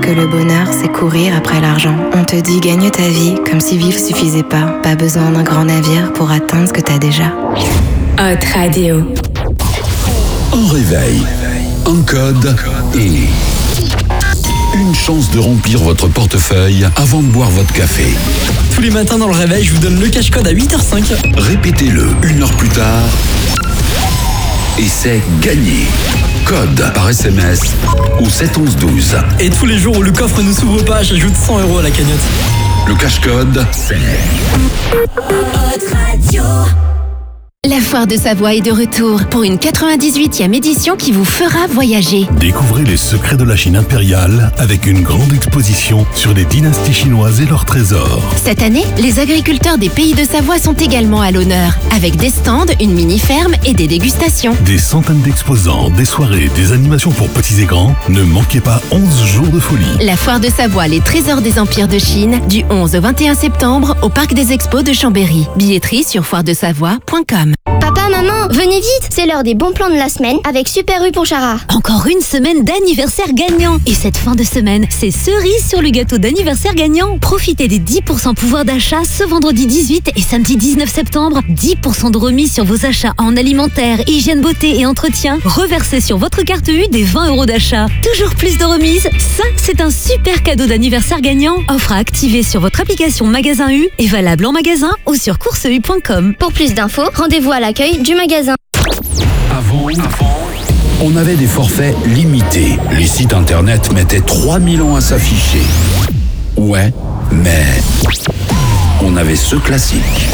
que le bonheur, c'est courir après l'argent. On te dit gagne ta vie comme si vivre suffisait pas. Pas besoin d'un grand navire pour atteindre ce que t'as déjà. Hot Radio. Un réveil, un code et une chance de remplir votre portefeuille avant de boire votre café. Tous les matins dans le réveil, je vous donne le cache-code à 8h05. Répétez-le 1 heure plus tard et c'est gagné. Code par SMS ou 71112. Et tous les jours où le coffre ne s'ouvre pas, j'ajoute 100 € à la cagnotte. Le cache-code, c'est Hot Radio. La Foire de Savoie est de retour pour une 98e édition qui vous fera voyager. Découvrez les secrets de la Chine impériale avec une grande exposition sur les dynasties chinoises et leurs trésors. Cette année, les agriculteurs des pays de Savoie sont également à l'honneur, avec des stands, une mini-ferme et des dégustations. Des centaines d'exposants, des soirées, des animations pour petits et grands. Ne manquez pas 11 jours de folie. La Foire de Savoie, les trésors des empires de Chine, du 11 au 21 septembre au Parc des Expos de Chambéry. Billetterie sur foiredesavoie.com. Papa, maman, venez vite, c'est l'heure des bons plans de la semaine avec Super U pour Chara. Encore une semaine d'anniversaire gagnant. Et cette fin de semaine, c'est cerise sur le gâteau d'anniversaire gagnant. Profitez des 10% pouvoir d'achat ce vendredi 18 et samedi 19 septembre. 10% de remise sur vos achats en alimentaire, hygiène, beauté et entretien. Reversez sur votre carte U des 20 € d'achat. Toujours plus de remises. Ça, c'est un super cadeau d'anniversaire gagnant. Offre à activer sur votre application Magasin U et valable en magasin ou sur courseu.com. Pour plus d'infos, rendez-vous à l'accueil du magasin. Avant, on avait des forfaits limités. Les sites internet mettaient 3000 ans à s'afficher. Ouais, mais on avait ce classique.